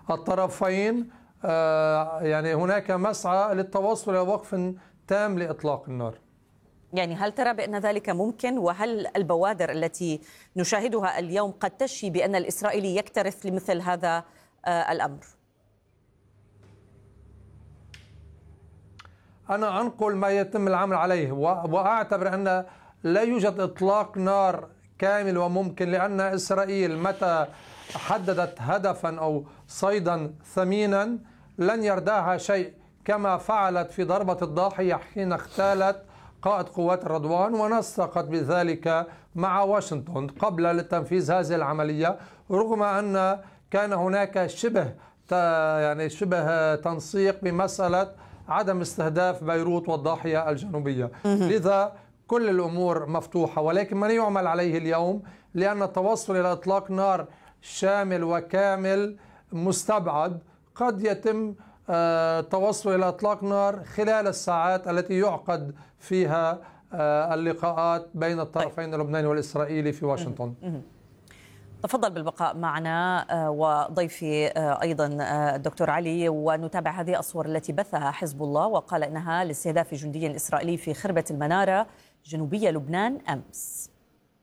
الطرفين يعني هناك مسعى للتوصل إلى وقف تام لإطلاق النار. يعني هل ترى بأن ذلك ممكن؟ وهل البوادر التي نشاهدها اليوم قد تشي بأن الإسرائيلي يكترث لمثل هذا الأمر؟ أنا أنقل ما يتم العمل عليه، وأعتبر أن لا يوجد إطلاق نار كامل وممكن، لأن إسرائيل متى حددت هدفا أو صيدا ثمينا لن يردعها شيء، كما فعلت في ضربة الضاحية حين اغتالت قائد قوات الرضوان ونسقت بذلك مع واشنطن قبل تنفيذ هذه العملية، رغم أن كان هناك شبه تنسيق بمسألة عدم استهداف بيروت والضاحية الجنوبية. لذا كل الأمور مفتوحة، ولكن من يعمل عليه اليوم، لأن التوصل إلى إطلاق نار شامل وكامل مستبعد. قد يتم التوصل إلى إطلاق نار خلال الساعات التي يعقد فيها اللقاءات بين الطرفين اللبناني والإسرائيلي في واشنطن. تفضل بالبقاء معنا وضيفي أيضا الدكتور علي، ونتابع هذه الصور التي بثها حزب الله وقال إنها لاستهداف جندي إسرائيلي في خربة المنارة جنوبية لبنان أمس.